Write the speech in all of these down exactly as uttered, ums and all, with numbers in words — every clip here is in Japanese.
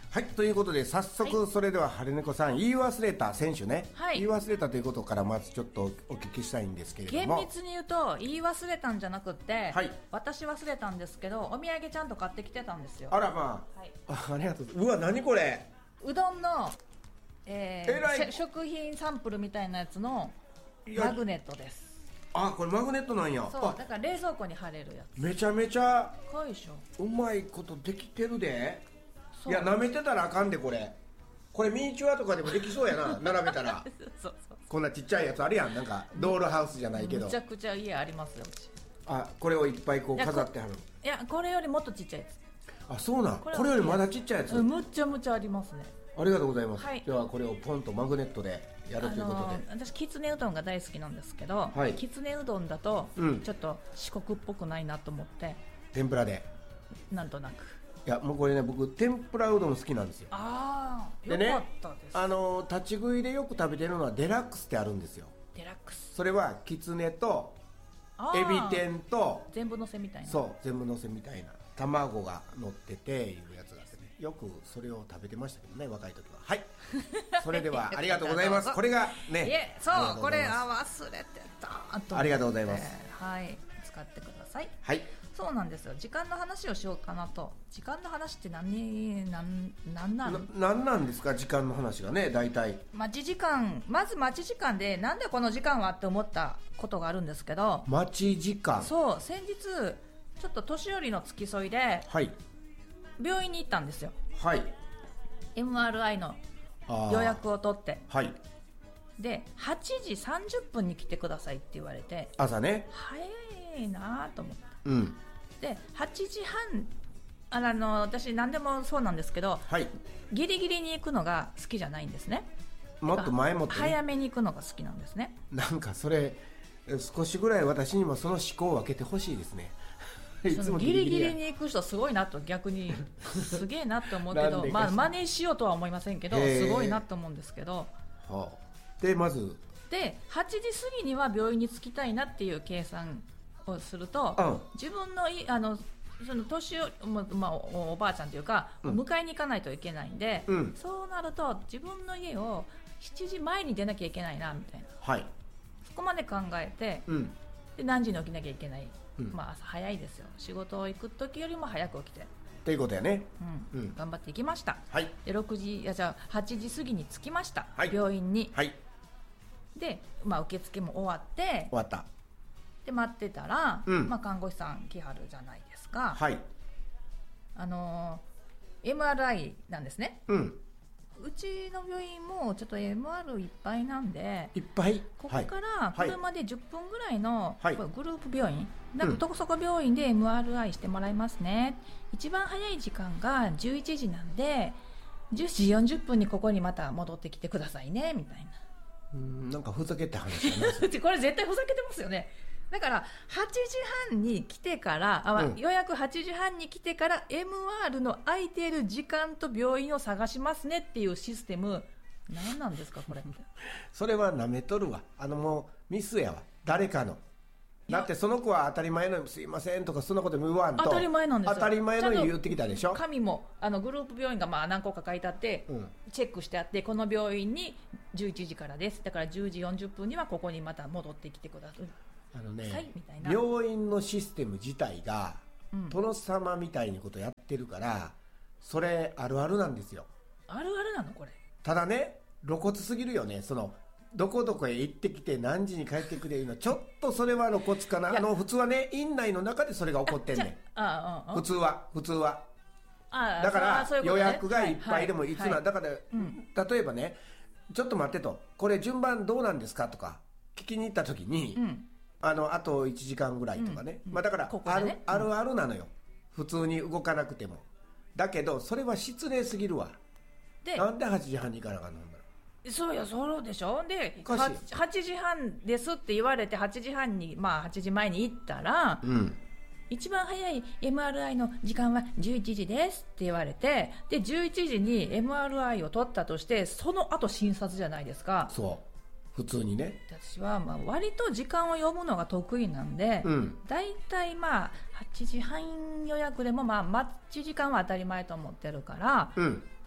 はい、ということで早速、それでは晴れ猫さん、言い忘れた選手ね、はい、言い忘れたということからまずちょっとお聞きしたいんですけれども、 厳密に言うと言い忘れたんじゃなくて、はい、私忘れたんですけどお土産ちゃんと買ってきてたんですよ。 あらまあ、はい、あ, ありがとうございます。うわ、何これ、 うどんの、えー、食品サンプルみたいなやつのマグネットです。 あ、これマグネットなんや。 そうだから冷蔵庫に貼れるやつ。 めちゃめちゃかいしょ、 うまいことできてるで。いや、舐めてたらあかんで。これこれミニチュアとかでもできそうやな並べたらそうそうそう、こんなちっちゃいやつあるやん、なんかドールハウスじゃないけど、 めちゃくちゃ家ありますようち。 あ、これをいっぱいこう飾ってはる。 いや、これよりもっとちっちゃいやつ。 あ、そうなん、これ、これよりまだちっちゃいやつ、 むっちゃむちゃありますね。 ありがとうございます、 はい、 ではこれをポンとマグネットでやるということで、あのー、 私きつねうどんが大好きなんですけど、はい、きつねうどんだとちょっと四国っぽくないなと思って、うん、 天ぷらでなんとなく、 いやもうこれね、僕天ぷらうどん好きなんですよ。 ああ、 でね、 よかったです。 あの立ち食いでよく食べてるのはデラックスってあるんですよ。 デラックス、 それはきつねとエビ天と全部のせみたいな、 そう全部のせみたいな卵が乗ってていうやつがあってね、よくそれを食べてましたけどね、若い時は。はい、それではありがとうございますこれがね、 いえ、そう、これあ忘れてたと、 ありがとうございます。 はい、使ってください。 はい、 そうなんですよ。時間の話をしようかなと。時間の話って何、何、何なの？ 何なんですか、時間の話がね、大体。 待ち時間、まず待ち時間で、なんでこの時間はって思ったことがあるんですけど。 待ち時間。 そう、先日ちょっと年寄りの付き添いで、はい、病院に行ったんですよ。はい。エムアールアイ の予約を取って。はい。で、はちじさんじゅっぷんに来てくださいって言われて。 朝ね。 早いなと思って。 うん。 ではちじはん、あの私何でもそうなんですけど、はい、ギリギリに行くのが好きじゃないんですね。 もっと前もって、ね、 早めに行くのが好きなんですね。 なんかそれ少しぐらい私にもその思考を分けてほしいですね。いつもギリギリに行く人すごいなと、逆にすげえなと思うけどまあ真似しようとは思いませんけど、すごいなと思うんですけど、 はあ、でまずではちじ過ぎには病院に着きたいなっていう計算をすると、うん、自分のいあのその年寄り、まあ、お, おばあちゃんというか、うん、迎えに行かないといけないんで、うん、そうなると自分の家をしちじまえに出なきゃいけないなみたいな、はい、そこまで考えて、うん、で何時に起きなきゃいけない、うん、まあ、朝早いですよ。仕事行く時よりも早く起きてっていうことやね、 うんうん、頑張って行きました、はい、でろくじいやじゃあはちじ過ぎに着きました、はい、病院に、はい、で、まあ、受付も終わって終わったで待ってたら、うん、まあ、看護師さん来はるじゃないですか、はい、あのー、エムアールアイ なんですね、うん、うちの病院もちょっと エムアール いっぱいなんで、 いっぱいここから車でじゅっぷんぐらいの、はい、これグループ病院、なんかどこそこ病院で エムアールアイ してもらいますね、うん、一番早い時間がじゅういちじなんでじゅうじよんじゅっぷんにここにまた戻ってきてくださいねみたいな。 うーん、なんかふざけた話だなこれ絶対ふざけてますよね。だからはちじはんに来てからあ、うん、予約はちじはんに来てから エムアール の空いている時間と病院を探しますねっていうシステム、何なんですかこれそれはなめとるわ。あのもうミスやわ、誰かの。だってその子は当たり前のすいませんとかそんなことも言わんと、 当たり前なんですよ。 当たり前の言ってきたでしょ。 紙もあのグループ病院がまあ何個か書いてあって、うん、チェックしてあって、この病院にじゅういちじからです、だからじゅうじよんじゅっぷんにはここにまた戻ってきてください。 あのね、病院のシステム自体が、うん、殿様みたいにことやってるからそれあるあるなんですよ。 あるあるなのこれ。 ただね、露骨すぎるよね。そのどこどこへ行ってきて何時に帰ってくれるの、ちょっとそれは露骨かな。あの普通はね、院内の中でそれが起こってんねん。あああ普通は普通はあだからうう、ね、予約がいっぱいでもいつな、はいはい、だから、うん、例えばね、ちょっと待ってと、これ順番どうなんですかとか聞きに行った時に、うん、あのあといちじかんぐらいとかね、うん、まあ、だからここ、ね、ある、あるあるなのよ、普通に動かなくても。だけどそれは失礼すぎるわ。でなんではちじはんに行かなあかんの。 そうよ、そうでしょ。で はちじはんですって言われてはちじはんに、まあ、はちじまえに行ったら、うん、一番早い エムアールアイ の時間はじゅういちじですって言われて、でじゅういちじに エムアールアイ を取ったとして、その後診察じゃないですか。 そう普通にね。 私はまあ割と時間を読むのが得意なんで、うん、だいたいまあはちじはん予約でもまあ待ち時間は当たり前と思ってるから、うん、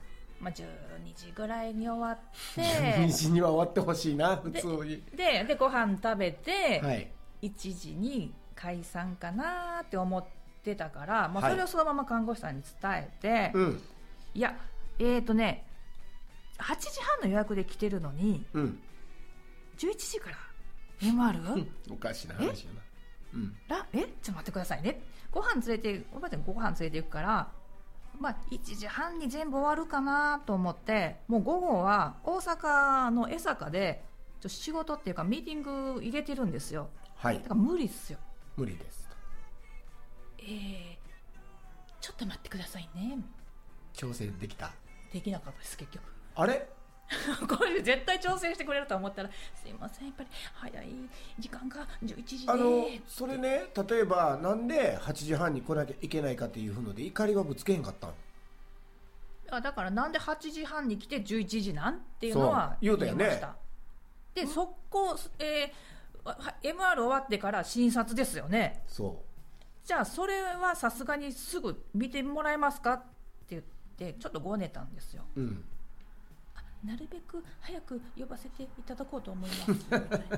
まあ、じゅうにじぐらいに終わってじゅうにじには終わってほしいな普通に。 で で, でご飯食べて、 はい、 いちじに解散かなって思ってたから、まあ、それをそのまま看護師さんに伝えて、はい、うん、いやえーとねはちじはんの予約で来てるのに、うん、じゅういちじから エムアール？ うん、 おかしな話やな。うん、 らえちょっと待ってくださいね。ご飯連れておばあちゃんご飯連れて行くから、まあ、いちじはんに全部終わるかなと思って、もう午後は大阪の江坂でちょ仕事っていうかミーティング入れてるんですよ。 はい、 だから無理っすよ。 無理ですと。 えー、ちょっと待ってくださいね。 調整できた？ できなかったです結局。 あれこれ絶対調整してくれると思ったら、すいませんやっぱり早い時間がじゅういちじで。 あのそれね、例えばなんではちじはんに来なきゃいけないかっていうので怒りはぶつけへんかったん？ あだからなんではちじはんに来てじゅういちじなんっていうのは言いました。 言うたよね。 で速攻、えー、エムアール 終わってから診察ですよね。 そうじゃあそれはさすがにすぐ見てもらえますかって言ってちょっとごねたんですよ。うん、なるべく早く呼ばせていただこうと思いますみたいなで,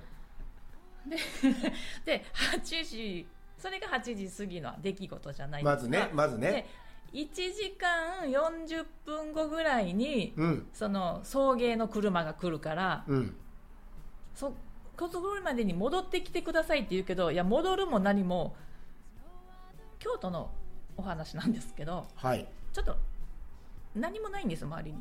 ではちじ、それがはちじ過ぎの出来事じゃないですか。 まずねまずねでいちじかんよんじゅっぷんごぐらいに、うん、その送迎の車が来るから、うん、そこそこまでに戻ってきてくださいって言うけど、いや戻るも何も京都のお話なんですけど、はい、ちょっと何もないんです周りに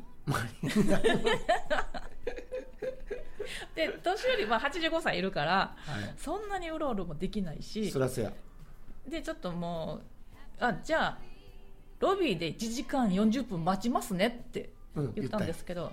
で年寄りははちじゅうごさいいるから、はい、そんなにうろうろもできないし、 そらそやでちょっともうあじゃあロビーでいちじかんよんじゅっぷん待ちますねって言ったんですけど、うん、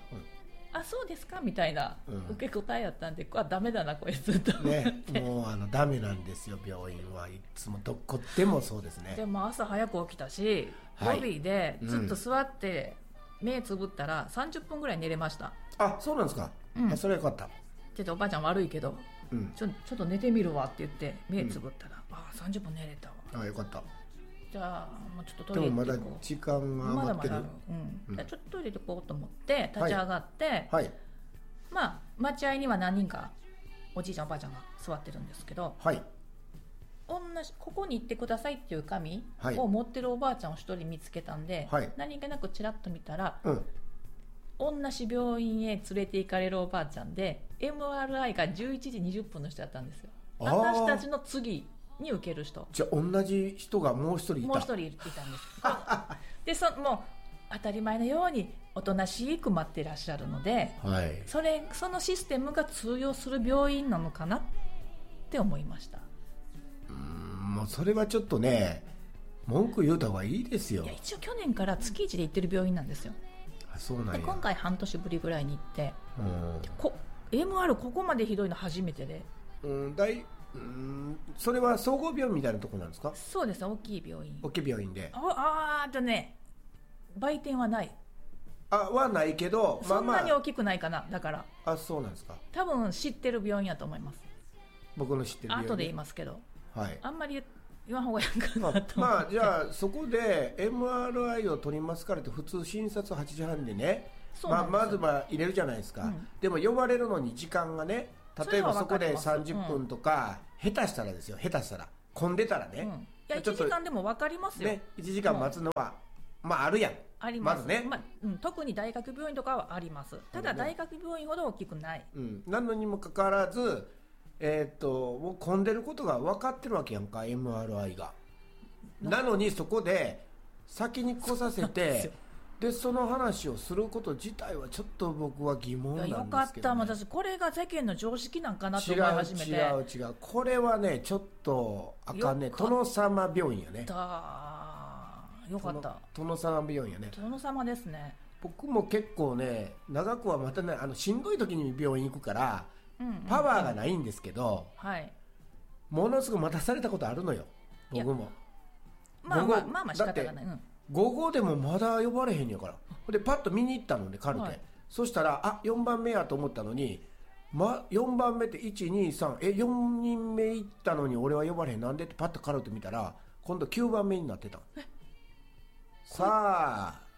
あそうですかみたいな受け答えやったんで、うん、あダメだなこいつと思って、 ね、もうあのダメなんですよ病院はいつもどこでもそうですね。 でも朝早く起きたし、はい、ロビーでずっと座って、うん、目つぶったらさんじゅっぷんぐらい寝れました。 あそうなんですか、うん、あそれはよかった。 ちょっとおばあちゃん悪いけど、うん、ちょ, ちょっと寝てみるわって言って目つぶったら、うん、あさんじゅっぷん寝れたわ。 あよかった。 じゃあもうちょっとトイレ行ってこう。でもまだ時間が余ってる。まだまだある、 うんうん、じゃあちょっとトイレ行こうと思って立ち上がって、はいはい、まあ待合には何人かおじいちゃんおばあちゃんが座ってるんですけど、はい、同じここに行ってくださいっていう紙を持ってるおばあちゃんを一人見つけたんで、はい、何気なくチラッと見たら、うん、同じ病院へ連れて行かれるおばあちゃんで エムアールアイ がじゅういちじにじゅっぷんの人だったんですよ。私たちの次に受ける人。 じゃあ同じ人がもう一人いた。 もう一人いたんですでそもう当たり前のようにおとなしく待ってらっしゃるので、はい、それそのシステムが通用する病院なのかなって思いました。 うーんもうそれはちょっとね文句言うた方がいいですよ。 いや一応去年から月いちで行ってる病院なんですよ。 あそうなんや。 で今回半年ぶりぐらいに行ってこ エムアール ここまでひどいの初めてで、 うんだいうんそれは総合病院みたいなところなんですか？ そうです大きい病院。 大きい病院でああとね売店はないあはないけど、 そんなに大きくないかな。だからあそうなんですか。 多分知ってる病院やと思います。 僕の知ってる病院。 後で言いますけど、はい、あんまり言わん方がいいかなと思って。 まあ、まあ、じゃあそこで エムアールアイ を取りますからって普通診察はちじはんでね、まあ、まずは入れるじゃないですか、うん、でも呼ばれるのに時間がね例えばそこでさんじゅっぷんとか、うん、下手したらですよ下手したら混んでたらね、うん、いやいちじかんでも分かりますよ、ね、 いちじかん待つのはまああるやん。 あります、まずね、まあうん、特に大学病院とかはあります。ただ大学病院ほど大きくない、 うん、なのにもかかわらず、えー、っともう混んでることが分かってるわけやんか エムアールアイ が。なのにそこで先に来させてでその話をすること自体はちょっと僕は疑問なんですけど、ね、よかった私これが世間の常識なんかなと思い始めて。 違う違う違うこれはねちょっとあかんね。殿様病院やね。 よかった殿様病院やね。 殿様ですね。 僕も結構ね長くはまたねあのしんどい時に病院行くから、うんうんうん、パワーがないんですけど、はい、ものすごく待たされたことあるのよ僕も。 まあまあまあまあ仕方がない、うん、 午後でもまだ呼ばれへんやからでパッと見に行ったのでカルテ、はい、そしたらあよんばんめやと思ったのに、ま、よんばんめっていちにさんえよにんめ行ったのに俺は呼ばれへんなんでってパッとカルテ見たら今度きゅうばんめになってた。さあ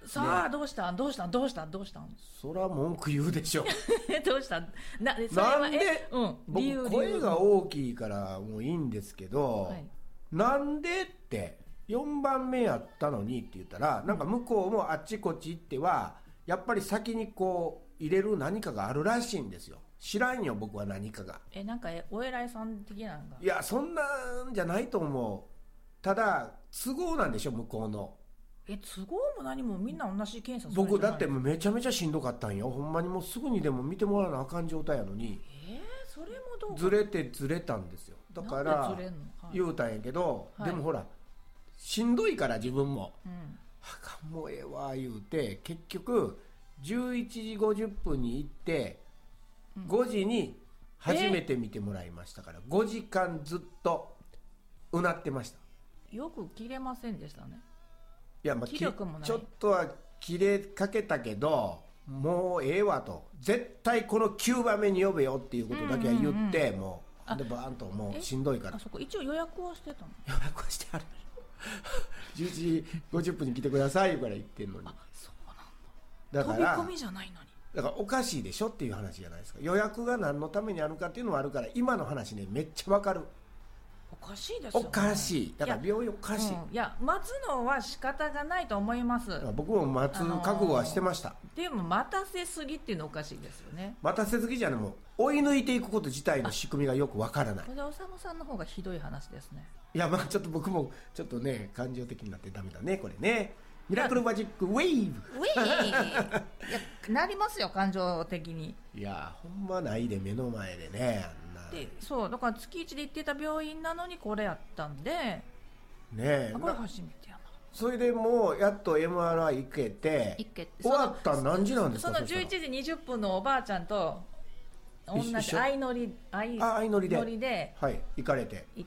さあ、どうしたんどうしたんどうしたんどうしたんそら文句言うでしょどうしたんな、それはなんで、 うん、 僕声が大きいからもういいんですけど、はい、なんでってよんばんめやったのにって言ったら、なんか向こうもあっちこっち行ってはやっぱり先にこう入れる何かがあるらしいんですよ。知らんよ僕は何かが。 え、なんかお偉いさん的なんが。 いやそんなんじゃないと思う。ただ都合なんでしょ向こうの。 え、都合も何もみんな同じ検査するんじゃない。僕だってめちゃめちゃしんどかったんよ。ほんまにもうすぐにでも見てもらわなあかん状態やのに、 えー、それもどうかずれてずれたんですよ。だから言うたんやけど、はい、でもほらしんどいから自分も、うん、はかもうええわ言うて結局じゅういちじごじゅっぷんに行ってごじに初めて見てもらいましたから、ごじかんずっとうなってました。 よく切れませんでしたね。 いや、まあ、気力もない。ちょっとは切れかけたけどもうええわと、絶対このきゅうばんめに呼べよっていうことだけは言って、うんうんうん、もうでバーンともうしんどいから。 あそこ一応予約はしてたの。 予約はしてあるじゅういちじごじゅっぷんに来てくださいから言ってんのに。あ、 そうなんだ。だから飛び込みじゃないのに。 だからおかしいでしょっていう話じゃないですか。予約が何のためにあるかっていうのはあるから、今の話ねめっちゃわかる。 おかしいですよね。 おかしい。だから病院おかしい。いや、 うん、いや待つのは仕方がないと思います。 僕も待つ覚悟はしてました、あのー、でも待たせすぎっていうのはおかしいですよね。 待たせすぎじゃね、もう追い抜いていくこと自体の仕組みがよくわからない。 これおさむさんの方がひどい話ですね。 いや、まあちょっと僕もちょっとね感情的になってダメだねこれね。ミラクルマジックウェーブウェーブいやなりますよ感情的に。 いやほんまないで、目の前でねあんなで。そうだから月いちで行ってた病院なのにこれやったんでねえ、 これ初めてやな。 それでもうやっと エムアールアイ 行けて行けて終わったん何時なんですか。 そのじゅういちじにじゅっぷんのおばあちゃんと同じ相乗り相乗りで、 乗りで、 はい、行かれて行って、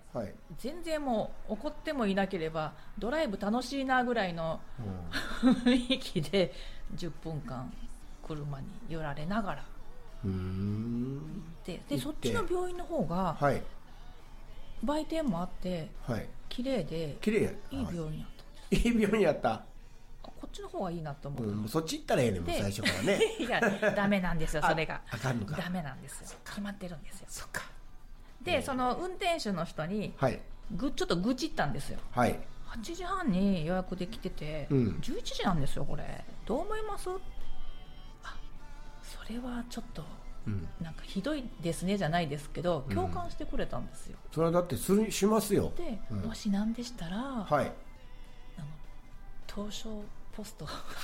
はい、 全然もう怒ってもいなければドライブ楽しいなぐらいの、うん、雰囲気でじゅっぷんかん車に寄られながらうーん行って、でそっちの病院の方が、はい、売店もあって、はい、綺麗で綺麗やいい病院やったんです。 いい病院やった。 こっちの方がいいなと思う、 うん、そっち行ったらええねんもう最初からねいやダメなんですよそれが。 あかんのか。 ダメなんですよ、決まってるんですよ。 そっか。 で、えー、その運転手の人に、 はい、 ぐちょっと愚痴ったんですよ。 はい、 はちじはんに予約できてて、うん、じゅういちじなんですよこれどう思います。あ、それはちょっと、うん、なんかひどいですねじゃないですけど共感してくれたんですよ、 うん、それはだってするしますよ。 で、うん、もしなんでしたら、 はい、 あの東証ポスト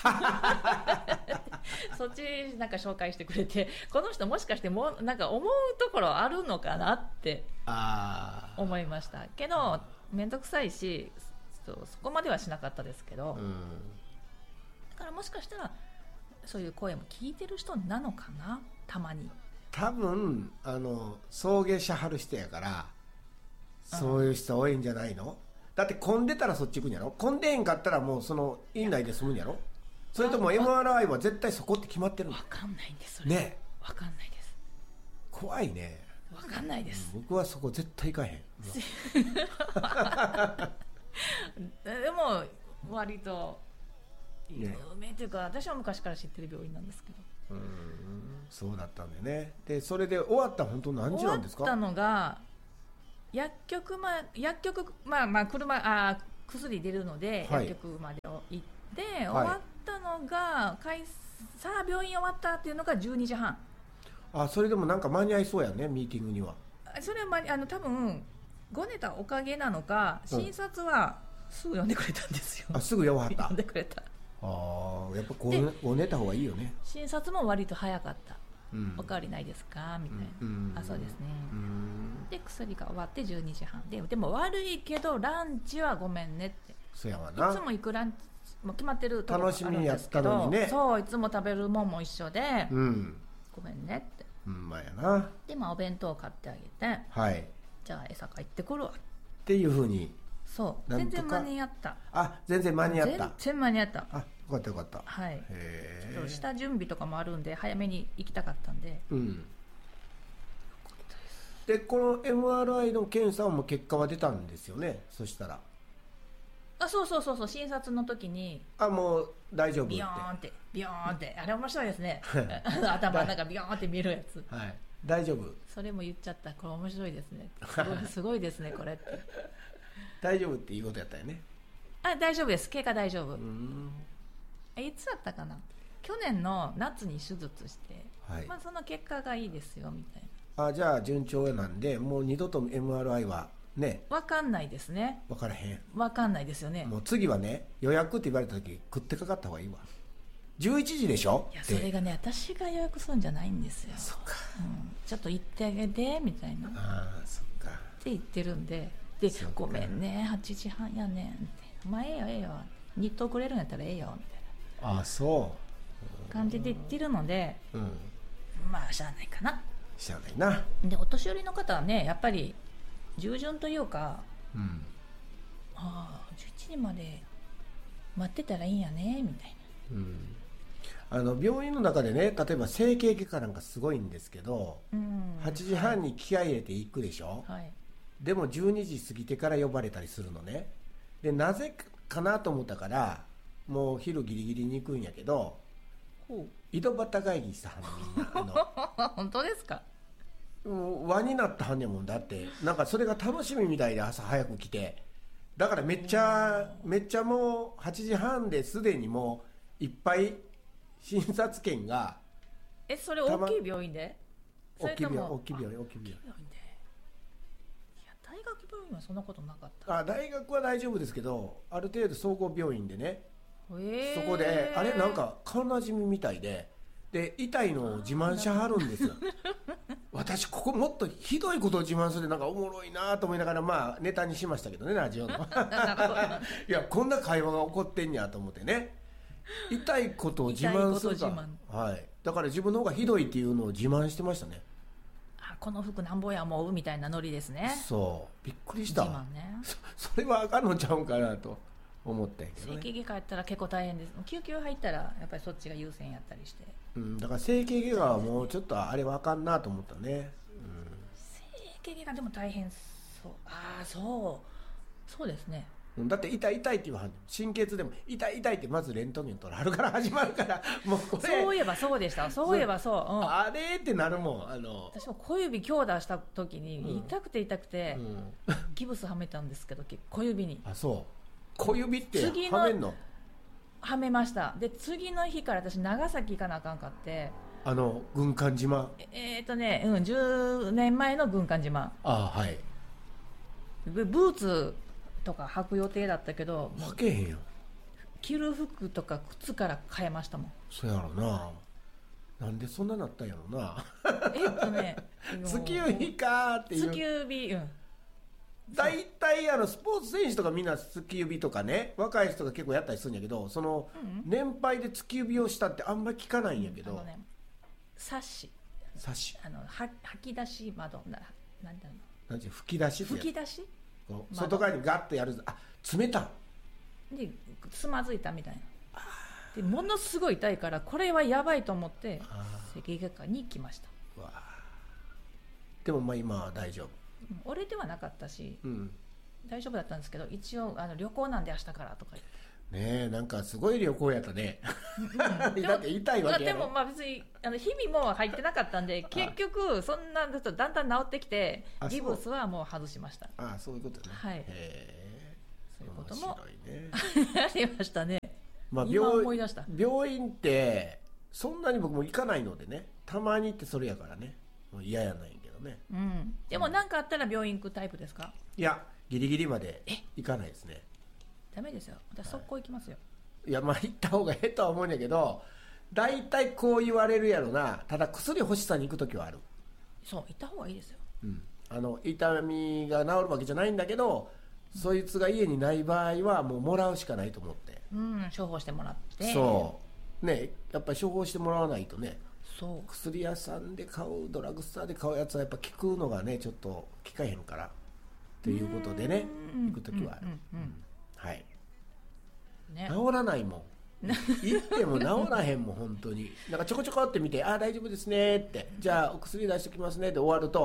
そっちなんか紹介してくれて、この人もしかしてもなんか思うところあるのかなって思いましたけど、面倒くさいし そ, そこまではしなかったですけど、うん、だからもしかしたらそういう声も聞いてる人なのかな。たまに多分あの送迎しはる人やからそういう人多いんじゃないの。だって混んでたらそっち行くんやろ。混んでへんかったらもうその院内で済むんやろ。それとも エムアールアイ は絶対そこって決まってるの。 分かんないんですそれね。 分かんないです。 怖いね。 分かんないです。 僕はそこ絶対行かへんでも割と有名というか、ね、私は昔から知ってる病院なんですけど。 うーん、そうだったんだよね。でそれで終わった本当何時なんですか。 終わったのが薬局、ま、薬局、まあまあ、車あ薬出るので、はい、薬局まで行って、はい、終わったのがさあ病院終わったっていうのがじゅうにじはん。 あ、それでもなんか間に合いそうやねミーティングには。 それはあの多分ご寝たおかげなのか診察はすぐ呼んでくれたんですよ、 うん、あすぐ呼ばはった呼んでくれた。 あやっぱこう寝た方がいいよね。 診察も割と早かった、うん、おかわりないですかみたいな、うん、あそうですね、うん、で薬が終わってじゅうにじはんで、でも悪いけどランチはごめんねって。 そうやわな。 いつも行くランチも決まってるところ楽しみにやったのにね。 そういつも食べるもんも一緒で、 うん、 ごめんねって。 うん、まあやな。 でまあお弁当を買ってあげて、 はい、じゃあ餌買ってくるわっていうふうに。 そう全然間に合った。 あ全然間に合った。 全然間に合った。 あよかったよかった。 はい。へー、下準備とかもあるんで早めに行きたかったんで。うん。 でこの エムアールアイ の検査も結果は出たんですよね。そしたらあ、そうそうそうそう、診察の時にあ、もう大丈夫ってビヨーンってビヨーンって、あれ面白いですね頭の中ビヨーンって見るやつ、 はい、大丈夫、 それも言っちゃった、これ面白いですね、すごい、すごいですねこれって大丈夫っていうことやったよね。 あ、大丈夫です、経過大丈夫。 うん、 いつだったかな、去年の夏に手術して、はい、まあ、その結果がいいですよみたいな。あ、じゃあ順調なんで、もう二度と エムアールアイ はね、 分かんないですね。 分からへん、 分かんないですよね。 もう次はね、予約って言われた時食ってかかった方がいいわ。じゅういちじでしょ。 いや、それがね、私が予約するんじゃないんですよ。 そっか、 うん、ちょっと行ってあげてみたいな、 ああ、そっかって言ってるんで、で、ごめんねはちじはんやねんって、まあええよええよ、日当くれるんやったらええよみたいな、 ああ、そう感じで言ってるので、うん、まあしゃあないかな、 しゃあないな。 で、お年寄りの方はね、やっぱり従順というか、うん、ああじゅういちじまで待ってたらいいんやねみたいな、うん、 あの病院の中でね、例えば整形外科なんかすごいんですけど、うん、はちじはんに気合い入れて行くでしょ、はい、でもじゅうにじ過ぎてから呼ばれたりするのね。で、なぜかなと思ったからもう昼ギリギリに行くんやけど、井戸端会議したはんねん、みんなあの本当ですか。 輪になったはんねんもん。だってなんかそれが楽しみみたいで、朝早く来て、だからめっちゃめっちゃもうはちじはんですでにもういっぱい診察券が。 え、それ大きい病院で？ 大きい病院、大きい病院、大きい病院で。いや、大学病院はそんなことなかった。 あ、大学は大丈夫ですけど、ある程度総合病院でね、そこであれなんか顔なじみみたいで、で痛いのを自慢しはるんですよ私ここもっとひどいことを自慢するでなんかおもろいなと思いながら、まあネタにしましたけどね、ラジオのいや、こんな会話が起こってんやと思ってね、痛いことを自慢するか、はい、だから自分の方がひどいっていうのを自慢してましたね。 あ、この服なんぼや思うみたいなノリですね。 そう、びっくりした。 自慢ね。 そ, それはあかんのちゃうんかなと思ったんやけどね。 整形外科やったら結構大変です。救急入ったらやっぱりそっちが優先やったりして、 うん、だから整形外科はもうちょっとあれはあかんなと思ったね、うん、 整形外科でも大変そう。ああ、そうそうですね。 だって痛い痛いって言わはんねん。神経痛でも痛い痛いってまずレントゲン取らはるから始まるからもうこれそういえばそうでした。そういえばそう、うん、 あれってなるもん。あの私も小指強打した時に痛くて痛くて、うん、ギブスはめたんですけど小指に。 あ、そう、小指ってはめんの？ はめました。で次の日から私長崎行かなあかんかって、 あの軍艦島、 えー、っとね、うん、じゅうねんまえの軍艦島。 ああ、はい。 ブーツとか履く予定だったけど履けへんよ。 着る服とか靴から変えましたもん。 そうやろな。なんでそんななったんやろなえっとね突き指かっていう。 突き指、うん、 大体あのスポーツ選手とかみんな突き指とかね、若い人が結構やったりするんやけど、その年配で突き指をしたってあんまり聞かないんやけど、うん、あのね、 サッシサッシ、 あのは吐き出し窓な、なんていうの、 なんていう、吹き出しってやつ、 吹き出し、 外側にガッとやる。あ、詰めたでつまずいたみたいな。でものすごい痛いからこれはやばいと思って整形外科に来ました。わ、 でもまあ今は大丈夫。 折れてはなかったし、うん、大丈夫だったんですけど、一応あの旅行なんで明日からとか言って。 ねえ、なんかすごい旅行やったねだって痛いわけやろ。 でもまあ別にあの日々も入ってなかったんで結局そんなだんだん治ってきてギブスはもう外しました。 ああ、そういうことね。 はい、 へ、 そういうことも、 ね、 ありましたね。 まあ、 今思い出した。 病院ってそんなに僕も行かないのでね、たまに行ってそれやからね、もう嫌やないけどね、 うん、でも何かあったら病院行くタイプですか？ いや、ギリギリまで行かないですね。 ダメですよ、私速攻行きますよ。 はい、いや、まあ行った方がええとは思うんやけど、大体こう言われるやろな。ただ薬欲しさに行くときはある。 そう、行った方がいいですよ、 うん、あの痛みが治るわけじゃないんだけど、うん、そいつが家にない場合はもうもらうしかないと思って、 うん、処方してもらって。 そうね、やっぱり処方してもらわないとね。 そう、 薬屋さんで買う、ドラッグストアで買うやつはやっぱ効くのがねちょっと効かへんからということでね、行くときはある、うんうんうん、はい、ね、治らないもん行っても治らへんもん本当に。なんかちょこちょこって見て、あ、大丈夫ですねって、じゃあお薬出しておきますねって終わると、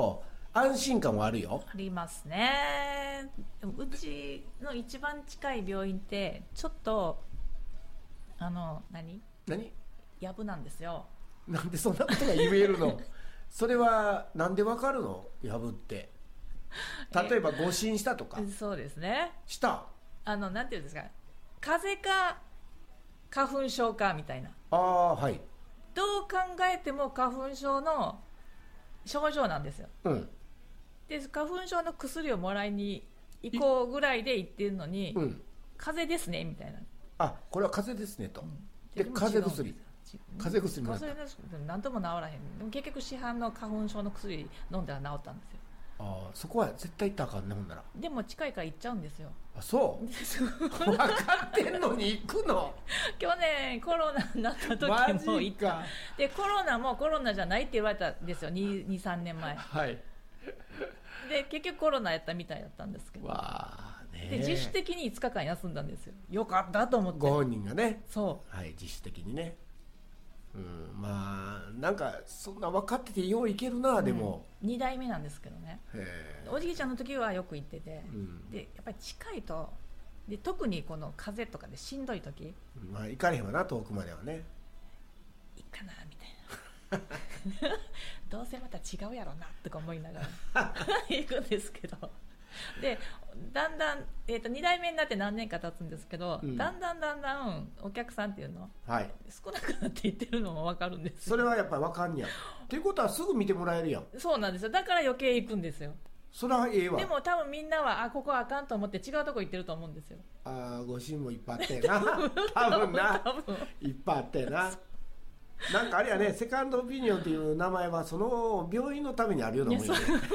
安心感はあるよ。 ありますね。でもうちの一番近い病院ってちょっとあの何何やぶなんですよ。 なんでそんなことが言えるのそれはなんでわかるの？やぶって例えば誤診したとか。 そうですね。 したあのなんていうんですか、風邪か花粉症かみたいな。 ああはい。 どう考えても花粉症の症状なんですよ。うん。で花粉症の薬をもらいに行こうぐらいで言ってるのに、うん、風邪ですねみたいな。 あ、これは風邪ですねと。うん、で風邪薬。風邪薬もらった。 風邪です何とも治らへん。でも結局市販の花粉症の薬飲んだら治ったんですよ。 ああ、そこは絶対行ったらあかんねほんなら。 でも近いから行っちゃうんですよ。 あ、そう分かってんのに行くの去年コロナになった時も行ったでコロナもコロナじゃないって言われたんですよ。 にさんねんまえ。はいで結局コロナやったみたいだったんですけど、わあ、ね、で自主的にいつかかん休んだんですよ。よかったと思って。 ご本人がね。 そう、 はい、自主的にね。うん、まあなんかそんな分かっててよういけるな、うん、でもに代目なんですけどね。おじいちゃんの時はよく行ってて、うん、でやっぱり近いとで特にこの風邪とかでしんどい時、 まあ行かれへんわな遠くまではね。 いっかなみたいなどうせまた違うやろなとか思いながら行くんですけどでだんだん、えー、とに代目になって何年か経つんですけど、うん、だんだんだんだんお客さんっていうの、はい、少なくなっていってるのも分かるんですよ。 それはやっぱり分かんねやっていうことはすぐ見てもらえるやん。 そうなんですよ。だから余計行くんですよ。 それはええわ。 でも多分みんなはあここはあかんと思って違うとこ行ってると思うんですよ。 ああ、ご診もいっぱいあってな多分な多分いっぱいあってななんかあれやね、セカンドオピニオンっていう名前はその病院のためにあるようなもんやね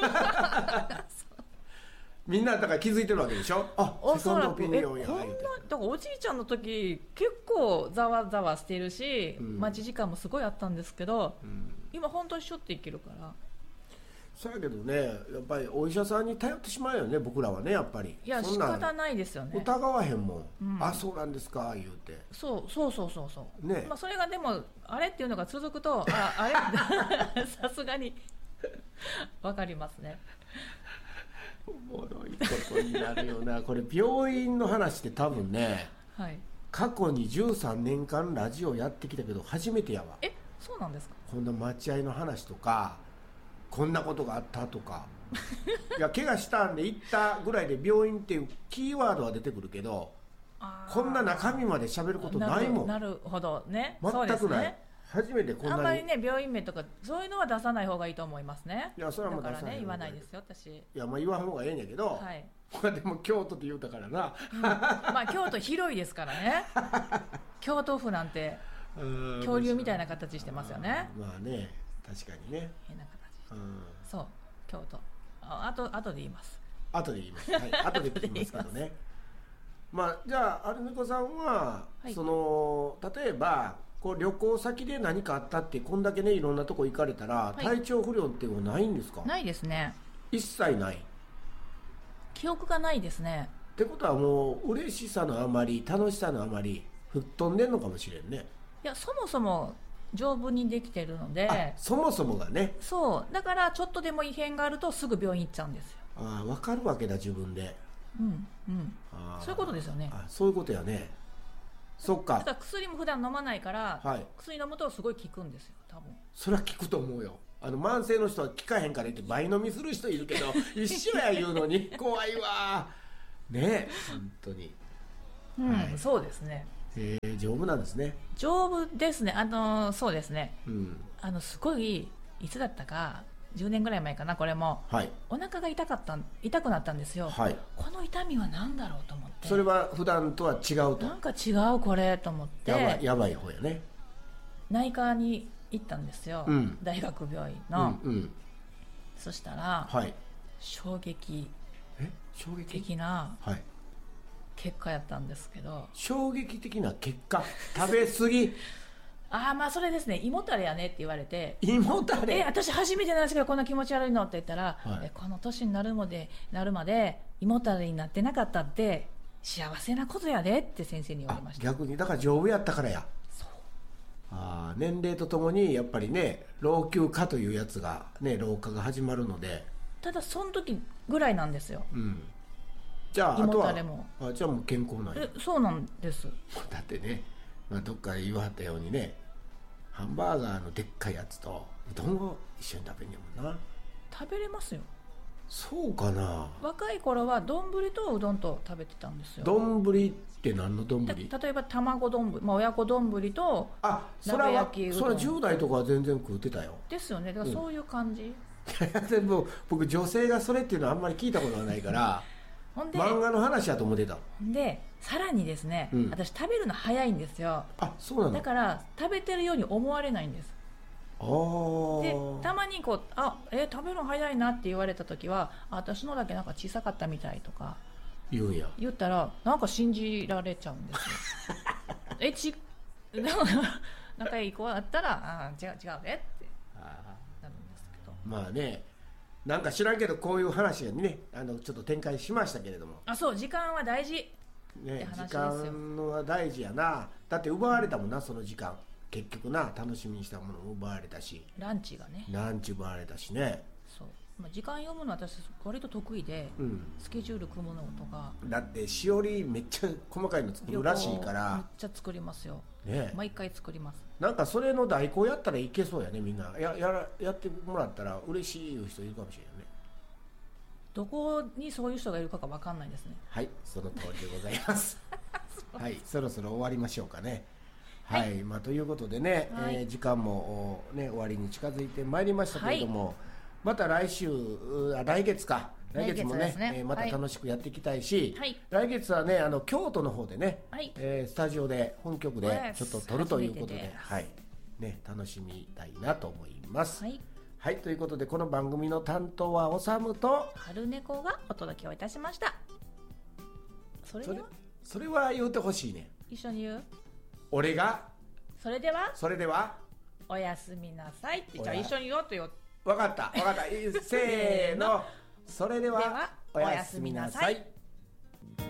みんなだから気づいてるわけでしょ。あ、セカンドオピニオンや。こんなだからおじいちゃんの時結構ざわざわしてるし、うん、待ち時間もすごいあったんですけど、うん、今本当にしょっていけるから。 そうやけどね、やっぱりお医者さんに頼ってしまうよね、僕らはね、やっぱり。 いや仕方ないですよね。 疑わへんもん、うん、あ、そうなんですか言うて。 そうそうそうそうそうね。まあそれがでもあれっていうのが続くとああれさすがにわかりますね。 おもろいことになるよなこれ病院の話って多分ね、はい、過去にじゅうさんねんかんラジオやってきたけど初めてやわ。 え、そうなんですか。 こんな待合の話とかこんなことがあったとかいや怪我したんで行ったぐらいで病院っていうキーワードは出てくるけどこんな中身まで喋ることないもん。 なるほどね。 全くない、初めてこんなに。 あんまりね病院名とかそういうのは出さない方がいいと思いますね。 いやそれはもう出さない。 だからね言わないですよ私。いやまあ言わん方がええんやけど、はい、でも京都って言うたからな、 うん、まあ京都広いですからね京都府なんて恐竜みたいな形してますよね。 まあね確かにね変な形。うんそう京都あと後で言います。 後で言います、はい、後で聞きますけどねまあじゃあアルミコさんは、はい、その例えばこう旅行先で何かあったってこんだけねいろんなとこ行かれたら、はい、体調不良っていうのはないんですか。 ないですね。 一切ない。 記憶がないですね。 ってことはもう嬉しさのあまり楽しさのあまり吹っ飛んでんのかもしれんね。 いやそもそも丈夫にできてるので。 そもそもがね。 そうだからちょっとでも異変があるとすぐ病院行っちゃうんですよ。 ああ分かるわけだ自分で。 うんうんそういうことですよね。 あそういうことやね。そっか。 ただ薬も普段飲まないから、はい、薬飲むとすごい効くんですよ多分。 それは効くと思うよ。あの慢性の人は効かへんから言って倍飲みする人いるけど一緒や言うのに怖いわねえ本当に。 うん、はい、そうですね。 えー、丈夫なんですね。 丈夫ですね。あのそうですね、うん、あのすごいいつだったかじゅうねんぐらい前かなこれも、はい、お腹が痛かった痛くなったんですよ、はい、この痛みは何だろうと思って。 それは普段とは違うと。 なんか違うこれと思ってやばい、やばい方やね。 内科に行ったんですよ、うん、大学病院の、うんうん、そしたら、はい、衝撃え衝撃的な結果やったんですけど、はい、 衝撃的な結果食べ過ぎああまあそれですね。胃もたれやねって言われて。 胃もたれ。 え私初めてなんですけどこんな気持ち悪いのって言ったら、はい、えこの年になるまでなるまで胃もたれになってなかったって幸せなことやでって先生に言われました。 逆にだから丈夫やったからや。そうあ年齢とともにやっぱりね老朽化というやつがね老化が始まるので。 ただその時ぐらいなんですよ、 うん、じゃああとはあじゃあもう健康なんや。 そうなんです。 だってね、まあ、どっかで言わはったようにね、ハンバーガーのでっかいやつとうどんを一緒に食べんやもんな。 食べれますよ。 そうかな。 若い頃は丼とうどんと食べてたんですよ。 丼って何の丼？ 例えば卵丼、まあ、親子丼と鍋焼きうどん。 それはじゅう代とかは全然食うてたよ。 ですよね。だからそういう感じ、 うん、でも僕女性がそれっていうのはあんまり聞いたことがないからほんで漫画の話やと思ってた。 でさらにですね、うん、私食べるの早いんですよ。 あ、そうなの。 だから食べてるように思われないんです。 あでたまにこうあえ食べるの早いなって言われた時はあ私のだけなんか小さかったみたいとか言うんや。 言ったらなんか信じられちゃうんですよえち仲いい子だったらあ違う違うねってなるんですけど、 まあね、なんか知らんけどこういう話にねあのちょっと展開しましたけれども、 あそう時間は大事って話ですよ。 ね、時間は大事やな。だって奪われたもんな、その時間。結局な、楽しみにしたものも奪われたし、 ランチがねランチ奪われたしね。 そう、まあ、時間読むのは私割と得意で、うん、スケジュール組むのとか。 だってしおりめっちゃ細かいの作るらしいからめっちゃ作りますよ、 ね、 毎回作ります。 なんかそれの代行やったらいけそうやね。みんな や, や, らやってもらったら嬉しいいう人いるかもしれないね。 どこにそういう人がいるかが分かんないですね。 はい、その通りでございますはい、そろそろ終わりましょうかね。はい、はい、まあ、ということでね、はい、えー、時間も、ね、終わりに近づいてまいりましたけれども、はい、また来週あ来月か来月も ね, ね、えー、また楽しくやっていきたいし、はい、来月はねあの京都の方でね、はい、えー、スタジオで本局でちょっと撮るということで、はいね、楽しみたいなと思います。はい、はい、ということでこの番組の担当はおさむと春猫がお届けをいたしました。それではそれは言うてほしいね。 一緒に言う。 俺がそれではそれではおやすみなさいってじゃあ一緒に言おうとよ。 分かった分かったせーのそれではおやすみなさい。